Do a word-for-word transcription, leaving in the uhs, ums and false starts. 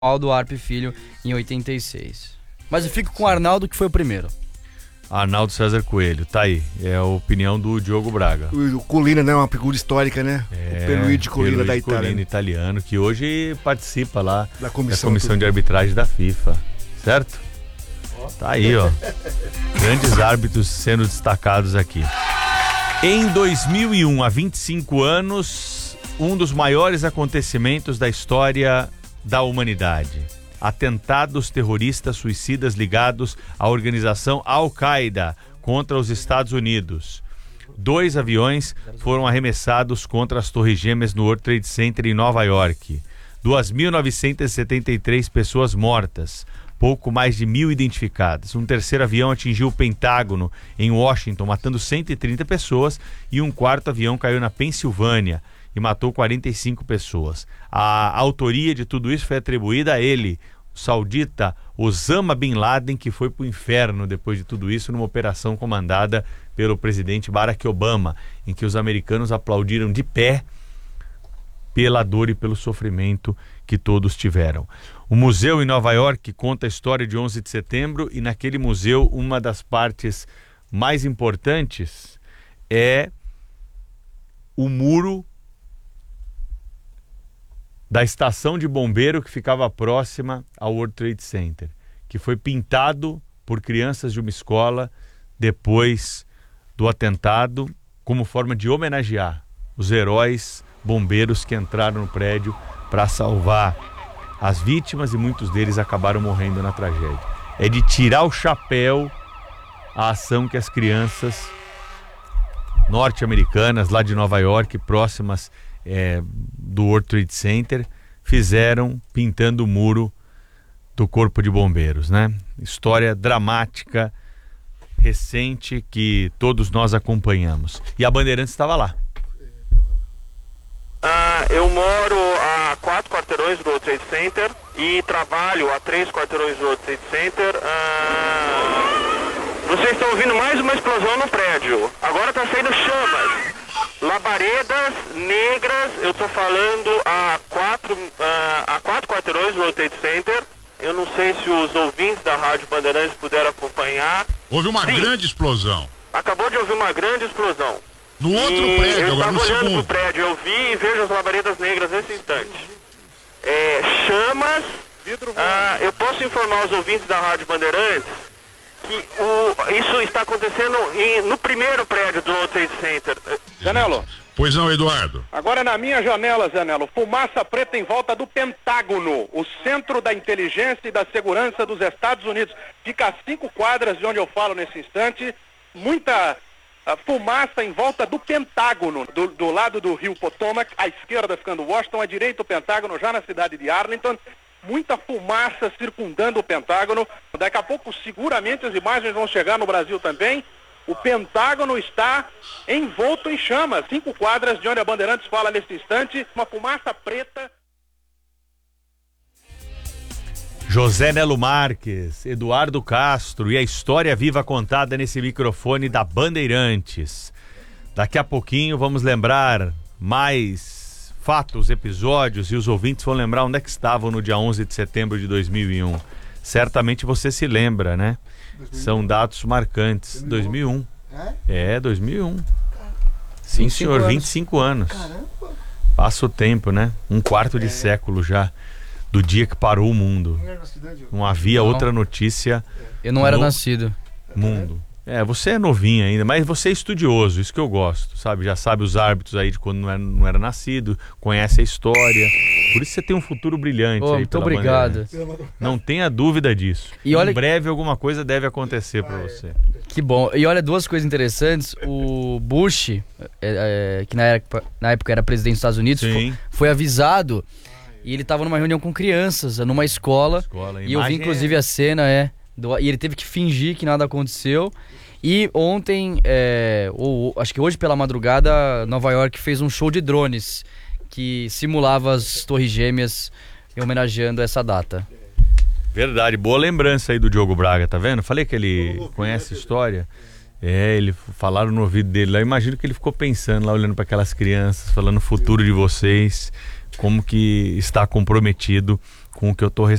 Arnaldo Arpe Filho em oitenta e seis. Mas eu fico com o Arnaldo, que foi o primeiro. Arnaldo César Coelho, tá aí. É a opinião do Diogo Braga. O Colina, né? Uma figura histórica, né? É, o Pierluigi Colina da Itália. Colina, italiano, que hoje participa lá da comissão, da comissão de arbitragem da FIFA. Certo? Tá aí, ó. Grandes árbitros sendo destacados aqui. Em dois mil e um, há vinte e cinco anos, um dos maiores acontecimentos da história da humanidade. Atentados terroristas suicidas ligados à organização Al-Qaeda contra os Estados Unidos. Dois aviões foram arremessados contra as Torres Gêmeas no World Trade Center em Nova York. duas mil novecentas e setenta e três pessoas mortas, pouco mais de mil identificadas. Um terceiro avião atingiu o Pentágono em Washington, matando cento e trinta pessoas, e um quarto avião caiu na Pensilvânia e matou quarenta e cinco pessoas. A autoria de tudo isso foi atribuída a ele, o saudita Osama Bin Laden, que foi para o inferno depois de tudo isso, numa operação comandada pelo presidente Barack Obama, em que os americanos aplaudiram de pé pela dor e pelo sofrimento que todos tiveram. O museu em Nova York conta a história de onze de setembro, e naquele museu uma das partes mais importantes é o muro da estação de bombeiro que ficava próxima ao World Trade Center, que foi pintado por crianças de uma escola depois do atentado, como forma de homenagear os heróis bombeiros que entraram no prédio para salvar as vítimas, e muitos deles acabaram morrendo na tragédia. É de tirar o chapéu a ação que as crianças norte-americanas lá de Nova York, próximas É, do World Trade Center, fizeram pintando o muro do Corpo de Bombeiros, né? História dramática, recente, que todos nós acompanhamos. E a Bandeirantes estava lá. Ah, eu moro a quatro quarteirões do World Trade Center e trabalho a três quarteirões do World Trade Center. Ah, vocês estão ouvindo mais uma explosão no prédio. Agora está saindo chamas. Labaredas negras, eu estou falando a quatro, uh, a quatro quarteirões do World Trade Center. Eu não sei se os ouvintes da Rádio Bandeirantes puderam acompanhar. Houve uma Sim. grande explosão. Acabou de ouvir uma grande explosão. No outro e prédio, eu agora no estava olhando segundo. pro prédio, eu vi e vejo as labaredas negras nesse instante. É, chamas. Uh, eu posso informar os ouvintes da Rádio Bandeirantes que o, isso está acontecendo em, no primeiro prédio do World Trade Center. Zanello. Pois não, Eduardo. Agora na minha janela, Zanello, fumaça preta em volta do Pentágono, o centro da inteligência e da segurança dos Estados Unidos. Fica a cinco quadras de onde eu falo nesse instante. Muita uh, fumaça em volta do Pentágono, do, do lado do rio Potomac, à esquerda ficando Washington, à direita o Pentágono, já na cidade de Arlington. Muita fumaça circundando o Pentágono. Daqui a pouco seguramente as imagens vão chegar no Brasil também. O Pentágono está envolto em chamas, cinco quadras de onde a Bandeirantes fala nesse instante, uma fumaça preta. José Nelo Marques, Eduardo Castro e a história viva contada nesse microfone da Bandeirantes. Daqui a pouquinho vamos lembrar mais fatos, episódios, e os ouvintes vão lembrar onde é que estavam no dia onze de setembro de dois mil e um. Certamente você se lembra, né? São dados marcantes. dois mil e um. É, dois mil e um. Sim, senhor, vinte e cinco anos. Caramba. Passa o tempo, né? Um quarto de século já do dia que parou o mundo. Não havia outra notícia. Eu não era nascido. Mundo. É, você é novinho ainda, mas você é estudioso, isso que eu gosto, sabe? Já sabe os árbitros aí de quando não era, não era nascido, conhece a história. Por isso você tem um futuro brilhante. Oh, aí muito obrigado. Não tenha dúvida disso. E olha... Em breve alguma coisa deve acontecer para você. Que bom. E olha, duas coisas interessantes. O Bush, é, é, que na época, na época era presidente dos Estados Unidos, foi, foi avisado, e ele estava numa reunião com crianças, numa escola. escola. E eu vi inclusive é... a cena, é... Do, e ele teve que fingir que nada aconteceu. E ontem, é, ou, acho que hoje pela madrugada, Nova York fez um show de drones que simulava as Torres Gêmeas, homenageando essa data. Verdade, boa lembrança aí do Diogo Braga, tá vendo? Falei que ele conhece a história. É, ele falaram no ouvido dele lá. Eu imagino que ele ficou pensando lá, olhando para aquelas crianças, falando o futuro de vocês, como que está comprometido com com o que eu tô